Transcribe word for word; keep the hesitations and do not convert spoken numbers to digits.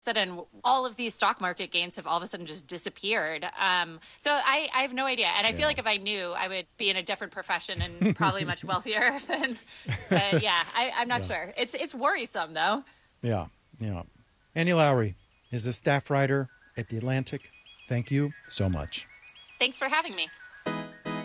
sudden all of these stock market gains have all of a sudden just disappeared. Um, so I, I have no idea. And I yeah. feel like if I knew, I would be in a different profession and probably much wealthier than, but yeah, I, I'm not yeah. sure. It's, it's worrisome though. Yeah. Yeah. Annie Lowrey is a staff writer at The Atlantic. Thank you so much. Thanks for having me.